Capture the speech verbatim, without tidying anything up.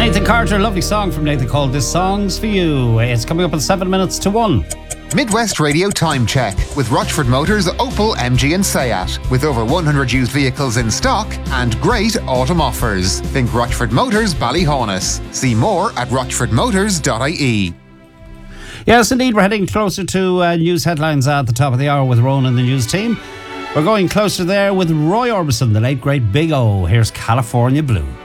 Nathan Carter, lovely song from Nathan called This Song's For You. It's coming up in seven minutes to one. Midwest Radio Time Check with Rochford Motors, Opel, M G and Seat. With over one hundred used vehicles in stock and great autumn offers. Think Rochford Motors, Ballyhonus. See more at rochford motors dot I E. Yes, indeed, we're heading closer to uh, news headlines at the top of the hour with Ronan and the news team. We're going closer there with Roy Orbison, the late great Big O. Here's California Blue.